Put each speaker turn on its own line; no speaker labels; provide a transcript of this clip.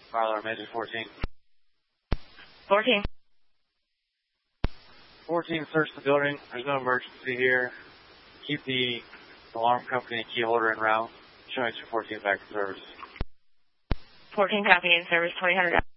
Marlar, Message 14.
14.
14, search the building. There's no emergency here. Keep the alarm company and key holder en route. Showing 214 back to service.
14 copy in service 2000.